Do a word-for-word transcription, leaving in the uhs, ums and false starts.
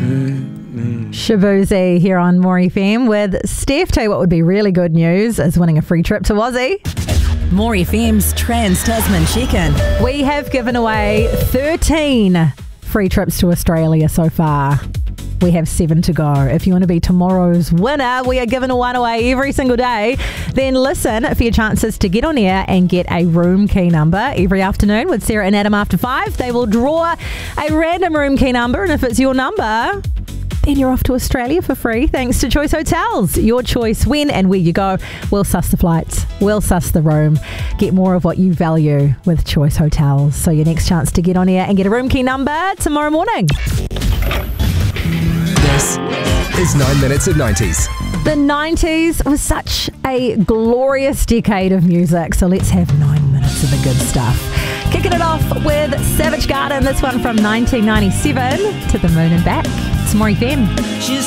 Shabuzi here on More F M with Steph. Tell you what would be really good news is winning a free trip to Aussie. More F M's Trans-Tasman Check-In. We have given away thirteen free trips to Australia so far. We have seven to go. If you want to be tomorrow's winner, we are giving one away every single day. Then listen for your chances to get on air and get a room key number every afternoon with Sarah and Adam after five. They will draw a random room key number, and if it's your number, then you're off to Australia for free thanks to Choice Hotels. Your choice when and where you go. We'll suss the flights. We'll suss the room. Get more of what you value with Choice Hotels. So your next chance to get on air and get a room key number tomorrow morning. This is nine minutes of nineties. The nineties was such a glorious decade of music, so let's have nine minutes of the good stuff. Kicking it off with Savage Garden, this one from nineteen ninety-seven, To the Moon and Back. It's More F M.